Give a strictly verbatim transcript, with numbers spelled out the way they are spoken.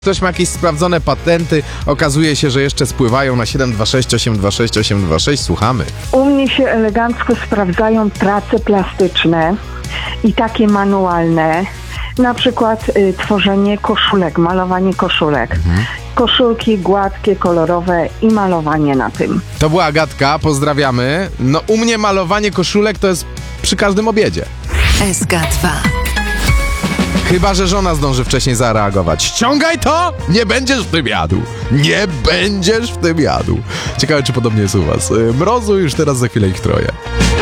Ktoś ma jakieś sprawdzone patenty, okazuje się, że jeszcze spływają na siedem dwa sześć osiem dwa sześć osiem dwa sześć. Słuchamy. U mnie się elegancko sprawdzają prace plastyczne i takie manualne, na przykład y, tworzenie koszulek, malowanie koszulek. Mhm. Koszulki gładkie, kolorowe i malowanie na tym. To była Agatka, pozdrawiamy. No u mnie malowanie koszulek to jest przy każdym obiedzie. S K dwa. Chyba że żona zdąży wcześniej zareagować. Ściągaj to! Nie będziesz w tym jadł! Nie będziesz w tym jadł! Ciekawe, czy podobnie jest u was. Mrozu już teraz za chwilę ich troje.